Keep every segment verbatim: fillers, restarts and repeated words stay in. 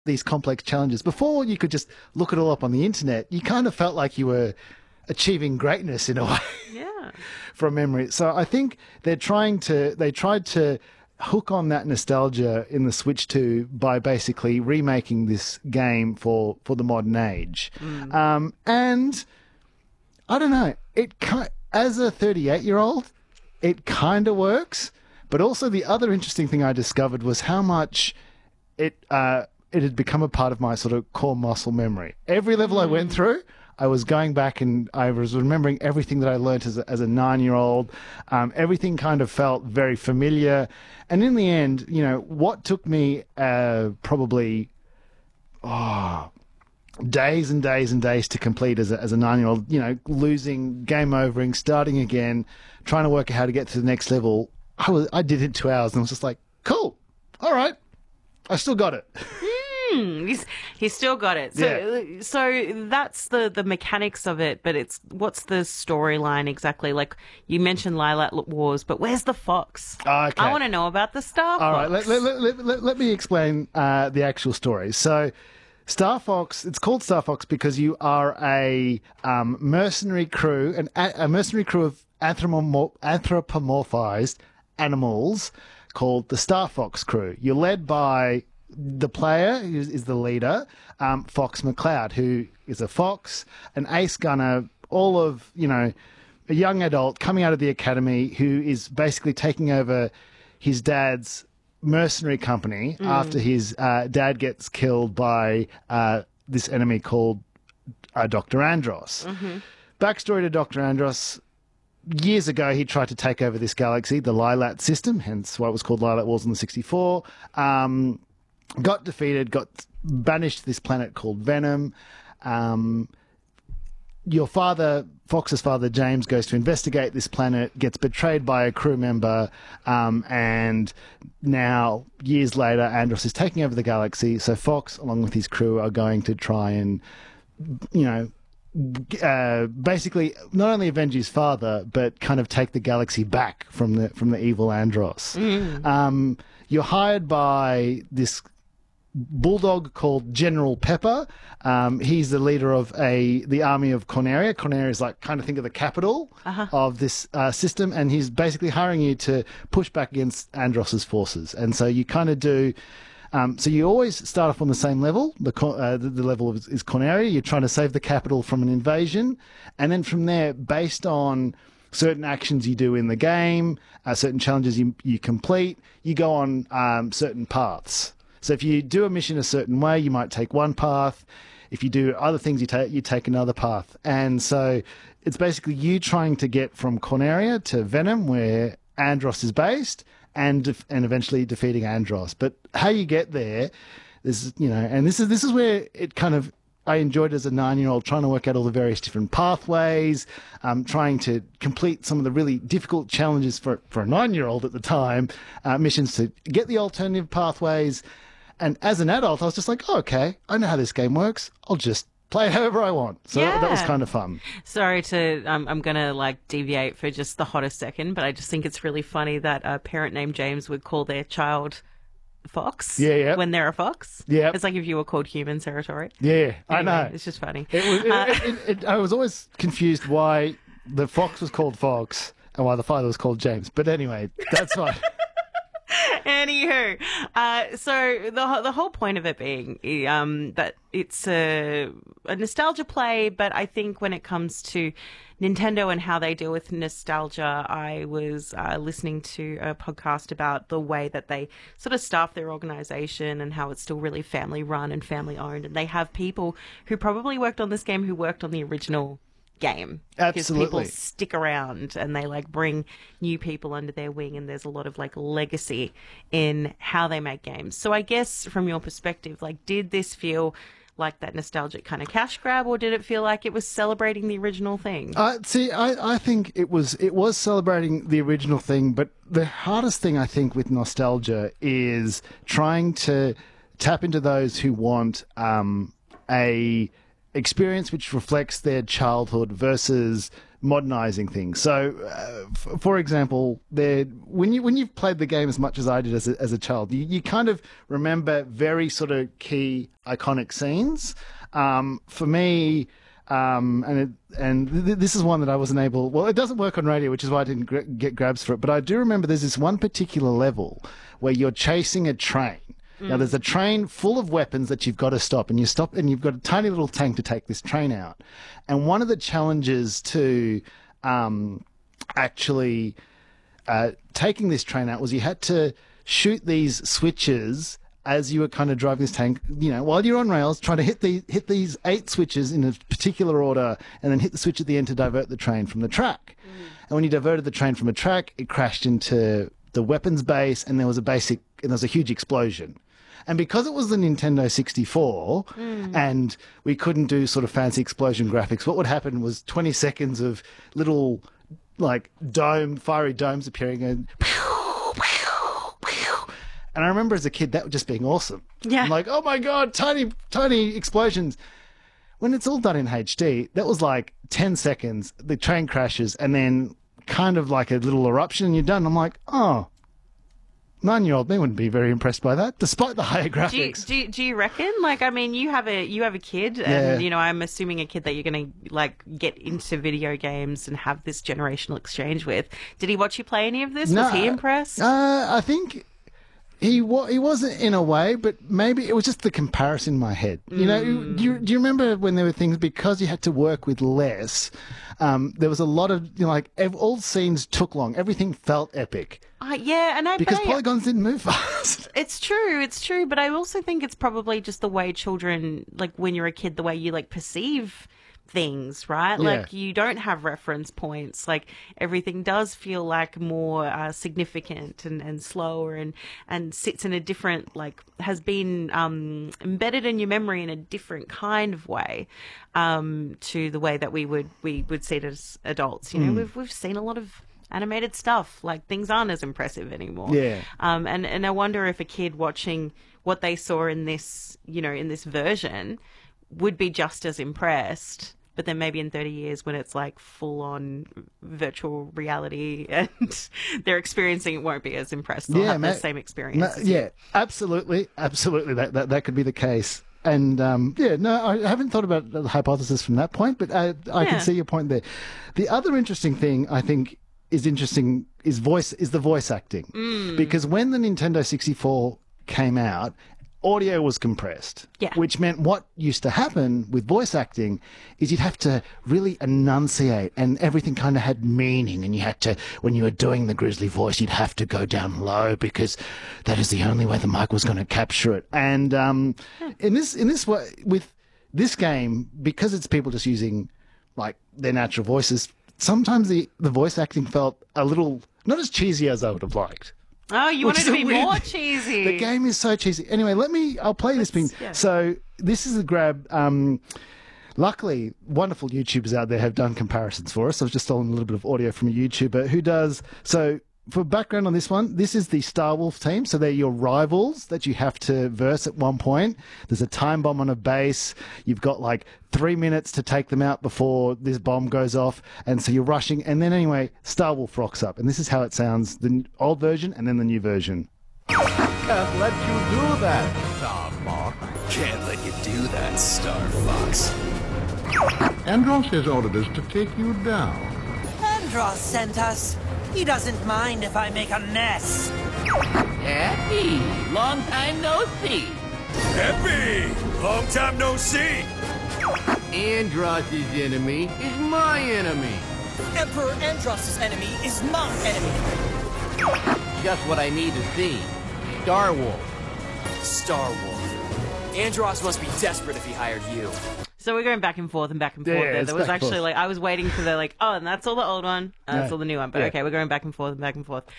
these complex challenges. Before you could just look it all up on the internet, you kind of felt like you were achieving greatness in a way. Yeah. From memory. So I think they're trying to, they tried to hook on that nostalgia in the Switch two by basically remaking this game for, for the modern age. Mm. Um, and I don't know, it as a thirty-eight-year-old, it kind of works. But also the other interesting thing I discovered was how much it uh, it had become a part of my sort of core muscle memory. Every level mm. I went through, I was going back and I was remembering everything that I learned as a, as a nine-year-old. Um, everything kind of felt very familiar. And in the end, you know, what took me uh, probably oh, days and days and days to complete as a, as a nine-year-old, you know, losing, game overing, starting again, trying to work out how to get to the next level, I, was, I did it in two hours and I was just like, cool, all right, I still got it. Mm, he's he's still got it. So yeah. so that's the, the mechanics of it, but it's what's the storyline exactly? Like you mentioned Lilac Wars, but where's the fox? Okay. I want to know about the Star Fox. All right, let, let, let, let, let me explain uh, the actual story. So Star Fox, it's called Star Fox because you are a um, mercenary crew, an, a mercenary crew of anthropomorph- anthropomorphized animals called the Star Fox crew. You're led by the player, who is the leader, um, Fox McCloud, who is a fox, an ace gunner, all of, you know, a young adult coming out of the academy who is basically taking over his dad's mercenary company mm. after his uh, dad gets killed by uh, this enemy called uh, Doctor Andros. Mm-hmm. Backstory to Doctor Andros. Years ago, he tried to take over this galaxy, the Lilac system, hence why it was called Lilac Wars in the sixty-four. Um, got defeated, got banished to this planet called Venom. Um, your father, Fox's father, James, goes to investigate this planet, gets betrayed by a crew member, um, and now, years later, Andros is taking over the galaxy. So Fox, along with his crew, are going to try and, you know, Uh, basically not only avenge his father, but kind of take the galaxy back from the from the evil Andros. Mm. Um, you're hired by this bulldog called General Pepper. Um, he's the leader of a the army of Corneria. Corneria is like kind of think of the capital uh-huh. of this uh, system, and he's basically hiring you to push back against Andros's forces. And so you kind of do. Um, so you always start off on the same level. The, uh, the, the level is, is Corneria. You're trying to save the capital from an invasion. And then from there, based on certain actions you do in the game, uh, certain challenges you, you complete, you go on um, certain paths. So if you do a mission a certain way, you might take one path. If you do other things, you take you take another path. And so it's basically you trying to get from Corneria to Venom, where Andros is based, and and eventually defeating Andros. But how you get there, this is, you know, and this is this is where it kind of I enjoyed as a nine-year-old trying to work out all the various different pathways, um, trying to complete some of the really difficult challenges for for a nine-year-old at the time, uh, missions to get the alternative pathways. And as an adult, I was just like, oh, okay, I know how this game works. I'll just play it however I want. So yeah. that was kind of fun. Sorry to, um, I'm going to like deviate for just the hottest second, but I just think it's really funny that a parent named James would call their child Fox yeah, yeah. when they're a fox. Yeah. It's like if you were called Human Territory. Yeah, anyway, I know. It's just funny. It was, it, uh, it, it, it, I was always confused why the fox was called Fox and why the father was called James. But anyway, that's fine. Anywho, uh, so the the whole point of it being um, that it's a, a nostalgia play, but I think when it comes to Nintendo and how they deal with nostalgia, I was uh, listening to a podcast about the way that they sort of staff their organization and how it's still really family run and family owned, and they have people who probably worked on this game who worked on the original game. Absolutely. Because people stick around and they like bring new people under their wing, and there's a lot of like legacy in how they make games. So I guess from your perspective, like, did this feel like that nostalgic kind of cash grab, or did it feel like it was celebrating the original thing? Uh, see, I, I think it was it was celebrating the original thing, but the hardest thing I think with nostalgia is trying to tap into those who want um, a experience which reflects their childhood versus modernizing things. So, uh, f- for example, there when you when you've played the game as much as I did as a, as a child, you, you kind of remember very sort of key iconic scenes. Um, for me, um, and it, and th- this is one that I wasn't able. Well, it doesn't work on radio, which is why I didn't gr- get grabs for it. But I do remember there's this one particular level where you're chasing a train. Now, there's a train full of weapons that you've got to stop, and you stop, and you've got a tiny little tank to take this train out. And one of the challenges to um, actually uh, taking this train out was you had to shoot these switches as you were kind of driving this tank. You know, while you're on rails, trying to hit the hit these eight switches in a particular order, and then hit the switch at the end to divert the train from the track. Mm. And when you diverted the train from a track, it crashed into the weapons base, and there was a basic, and there was a huge explosion. And because it was the Nintendo sixty-four mm. and we couldn't do sort of fancy explosion graphics, what would happen was twenty seconds of little, like, dome, fiery domes appearing and pew, pew, pew. And I remember as a kid that just being awesome. Yeah. I'm like, oh my God, tiny, tiny explosions. When it's all done in H D, that was like ten seconds, the train crashes, and then kind of like a little eruption and you're done. I'm like, oh. Nine-year-old me wouldn't be very impressed by that, despite the higher graphics. Do you, do, you, do you reckon? Like, I mean, you have a you have a kid, and Yeah. you know, I'm assuming a kid that you're going to like get into video games and have this generational exchange with. Did he watch you play any of this? No, Was he impressed? Uh, I think he wa- he wasn't in a way, but maybe it was just the comparison in my head. You know, Mm. do you, do you remember when there were things because you had to work with less? Um, there was a lot of you know, like ev- all scenes took long. Everything felt epic. Uh, yeah, and I Because but I- polygons didn't move fast. It's true, it's true, but I also think it's probably just the way children, like when you're a kid, the way you like perceive things, right? Yeah. Like you don't have reference points. Like everything does feel like more uh, significant and, and slower and, and sits in a different, like has been um, embedded in your memory in a different kind of way um, to the way that we would we would see it as adults. You know, Mm. we've we've seen a lot of animated stuff. Like things aren't as impressive anymore. Yeah. Um, and, and I wonder if a kid watching what they saw in this, you know, in this version would be just as impressed. But then maybe in thirty years when it's like full on virtual reality and they're experiencing it won't be as impressed. They'll Yeah, have ma- the same experience. No, as you. yeah, absolutely, absolutely. That, that that could be the case. And um, yeah, no, I haven't thought about the hypothesis from that point, but I, I Yeah. can see your point there. The other interesting thing I think is interesting is voice is the voice acting Mm. because when the Nintendo sixty-four came out, audio was compressed, Yeah. which meant what used to happen with voice acting is you'd have to really enunciate and everything kind of had meaning, and you had to, when you were doing the grizzly voice, you'd have to go down low because that is the only way the mic was going to capture it. And um, in this in this way, with this game, because it's people just using like their natural voices, sometimes the, the voice acting felt a little not as cheesy as I would have liked. Oh, you Which wanted is to a be weird- more cheesy. The game is so cheesy. Anyway, let me. I'll play this thing. yeah. So this is a grab. Um, luckily, wonderful YouTubers out there have done comparisons for us. I've just stolen a little bit of audio from a YouTuber who does. So for background on this one, this is the Star Wolf team. So they're your rivals that you have to verse at one point. There's a time bomb on a base. You've got like three minutes to take them out before this bomb goes off. And so you're rushing. And then anyway, Star Wolf rocks up. And this is how it sounds, the n- old version and then the new version. Can't let you do that, Star Fox. Can't let you do that, Star Fox. Andros has ordered us to take you down. Andros sent us. He doesn't mind if I make a mess. Happy, long time no see. Happy! Long time no see! Andros' enemy is my enemy. Emperor Andros' enemy is my enemy. Just what I need to see. Star Wolf. Star Wolf. Andros must be desperate if he hired you. So we're going back and forth and back and Yeah, forth. there. it's there was back and actually forth. like I was waiting for the like, oh, and that's all the old one, and that's No. all the new one. But Yeah. okay, we're going back and forth and back and forth.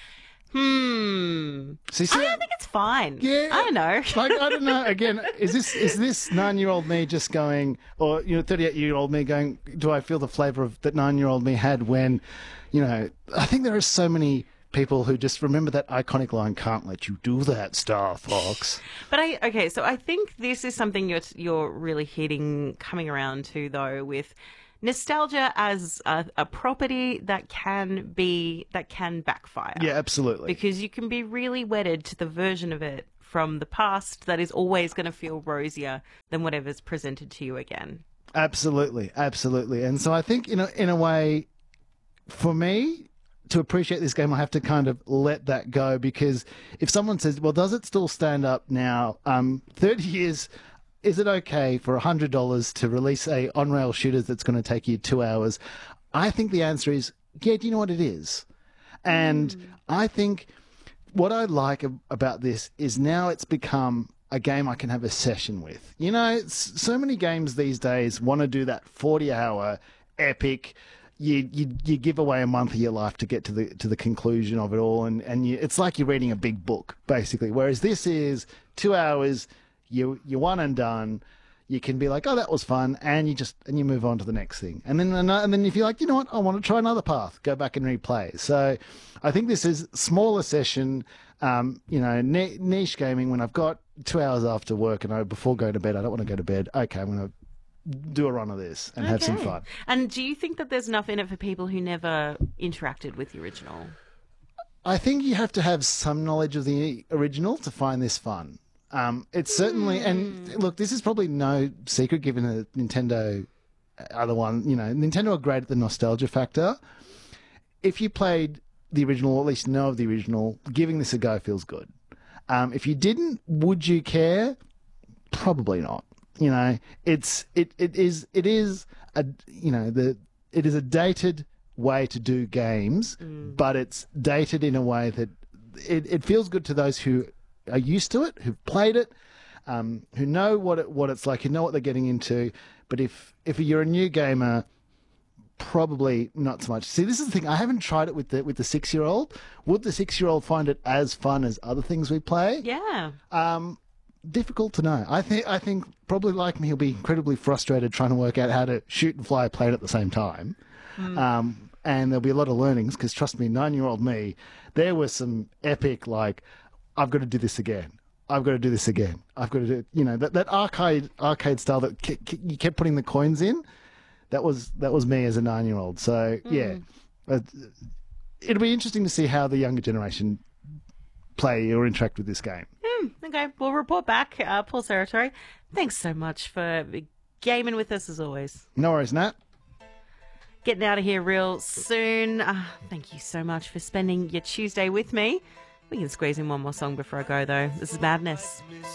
Hmm. See, I see- don't think it's fine. Yeah, I don't know. like I don't know. Again, is this is this nine-year-old me just going, or you know, thirty-eight-year-old me going? Do I feel the flavour of that nine-year-old me had when, you know? I think there are so many people who just remember that iconic line, "Can't let you do that, Star Fox." But I okay, so I think this is something you're you're really hitting coming around to though with nostalgia as a, a property that can be that can backfire. Yeah, absolutely. Because you can be really wedded to the version of it from the past that is always going to feel rosier than whatever's presented to you again. Absolutely, absolutely. And so I think, in a, in a way, for me, to appreciate this game, I have to kind of let that go, because if someone says, well, does it still stand up now? Um, thirty years, is it okay for one hundred dollars to release a on-rail shooter that's going to take you two hours? I think the answer is, yeah, do you know what it is? And mm. I think what I like about this is now it's become a game I can have a session with. You know, so many games these days want to do that forty-hour epic. You, you you give away a month of your life to get to the to the conclusion of it all, and and you, it's like you're reading a big book basically. Whereas this is two hours, you you're one and done. You can be like, oh, that was fun, and you just and you move on to the next thing, and then and then if you're like, you know what, I want to try another path, go back and replay. So, I think this is smaller session, um, you know, niche gaming. When I've got two hours after work and I before going to bed, I don't want to go to bed. Okay, I'm going to do a run of this and okay. have some fun. And do you think that there's enough in it for people who never interacted with the original? I think you have to have some knowledge of the original to find this fun. Um, it's certainly, mm. and look, this is probably no secret given that Nintendo are the one, you know, Nintendo are great at the nostalgia factor. If you played the original, or at least know of the original, giving this a go feels good. Um, if you didn't, would you care? Probably not. You know, it's it it is it is a you know the it is a dated way to do games, mm. but it's dated in a way that it, it feels good to those who are used to it, who've played it, um, who know what it what it's like, who know what they're getting into. But if if you're a new gamer, probably not so much. See, this is the thing. I haven't tried it with the with the six year old. Would the six year old find it as fun as other things we play? Yeah. Um. Difficult to know. I think I think probably like me, he'll be incredibly frustrated trying to work out how to shoot and fly a plane at the same time. Mm. Um, and there'll be a lot of learnings because, trust me, nine-year-old me, there was some epic, like, I've got to do this again. I've got to do this again. I've got to do, you know, that, that arcade arcade style that ke- ke- you kept putting the coins in. That was that was me as a nine-year-old. So mm. yeah, uh, it'll be interesting to see how the younger generation play or interact with this game. Okay, we'll report back. Uh, Paul Serratori, thanks so much for gaming with us as always. No worries, Nat. Getting out of here real soon. Uh, thank you so much for spending your Tuesday with me. We can squeeze in one more song before I go, though. This is Madness.